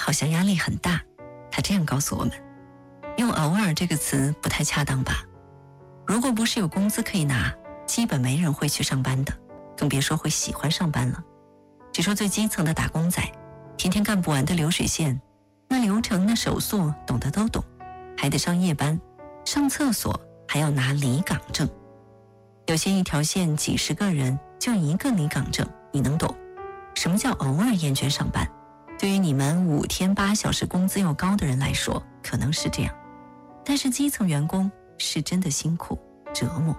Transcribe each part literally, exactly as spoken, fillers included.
好像压力很大，他这样告诉我们，用偶尔这个词不太恰当吧。如果不是有工资可以拿，基本没人会去上班的，更别说会喜欢上班了。只说最基层的打工仔，天天干不完的流水线，那流程那手速懂得都懂，还得上夜班，上厕所还要拿离岗证。有些一条线几十个人就一个离岗证，你能懂什么叫偶尔厌倦上班？对于你们五天八小时工资又高的人来说，可能是这样，但是基层员工是真的辛苦折磨。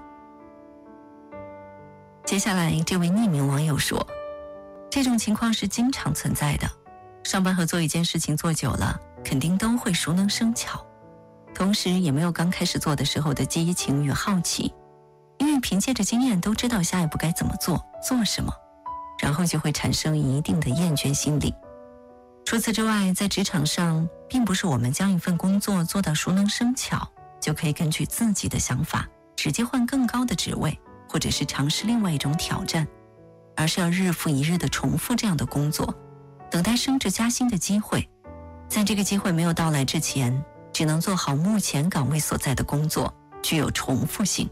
接下来这位匿名网友说，这种情况是经常存在的，上班和做一件事情做久了，肯定都会熟能生巧，同时也没有刚开始做的时候的激情与好奇，因为凭借着经验都知道下一步该怎么做，做什么，然后就会产生一定的厌倦心理。除此之外，在职场上，并不是我们将一份工作做到熟能生巧，就可以根据自己的想法直接换更高的职位，或者是尝试另外一种挑战，而是要日复一日的重复这样的工作，等待升职加薪的机会。在这个机会没有到来之前，只能做好目前岗位所在的工作，具有重复性。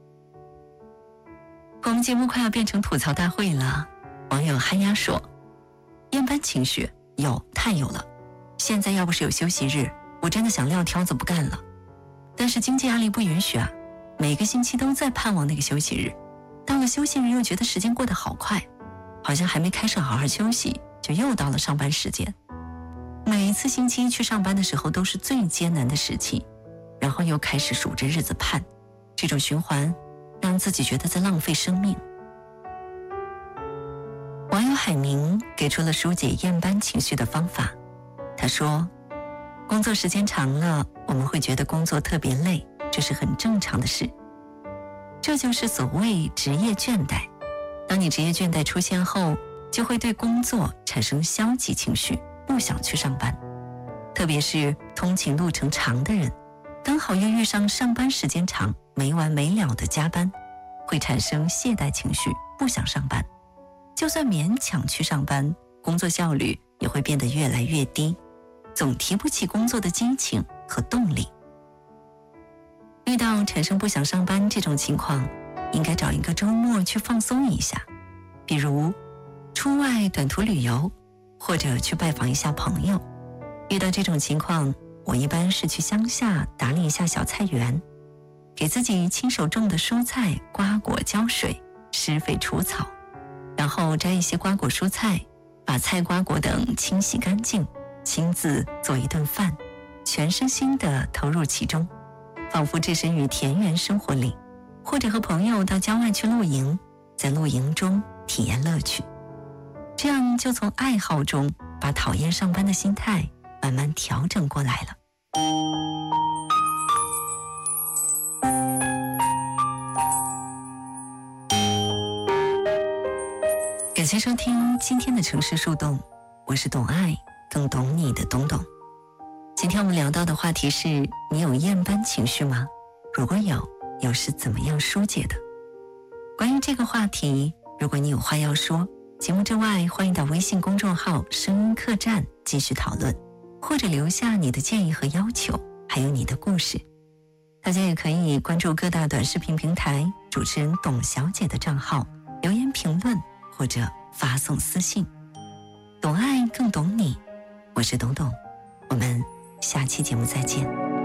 我们节目快要变成吐槽大会了，网友憨鸭说，厌班情绪有，太有了。现在要不是有休息日，我真的想撂挑子不干了。但是经济压力不允许啊，每个星期都在盼望那个休息日，到了休息日又觉得时间过得好快，好像还没开始好好休息，就又到了上班时间。每一次星期一去上班的时候都是最艰难的时期，然后又开始数着日子盼，这种循环让自己觉得在浪费生命。网友海明给出了疏解厌班情绪的方法，他说，工作时间长了，我们会觉得工作特别累，这是很正常的事。这就是所谓职业倦怠。当你职业倦怠出现后，就会对工作产生消极情绪，不想去上班。特别是通勤路程长的人，刚好又遇上上班时间长，没完没了的加班，会产生懈怠情绪，不想上班。就算勉强去上班，工作效率也会变得越来越低，总提不起工作的激情和动力。遇到产生不想上班这种情况，应该找一个周末去放松一下，比如出外短途旅游，或者去拜访一下朋友。遇到这种情况，我一般是去乡下打理一下小菜园，给自己亲手种的蔬菜瓜果浇水，施肥除草，然后摘一些瓜果蔬菜，把菜瓜果等清洗干净，亲自做一顿饭，全身心地投入其中，仿佛置身于田园生活里，或者和朋友到郊外去露营，在露营中体验乐趣。这样就从爱好中把讨厌上班的心态慢慢调整过来了。感谢收听今天的城市树洞，我是懂爱更懂你的懂懂。今天我们聊到的话题是，你有厌班情绪吗？如果有，又是怎么样疏解的？关于这个话题，如果你有话要说，节目之外欢迎到微信公众号声音客栈继续讨论，或者留下你的建议和要求，还有你的故事。大家也可以关注各大短视频平台主持人董小姐的账号，留言评论或者发送私信。懂爱更懂你，我是董董，我们下期节目再见。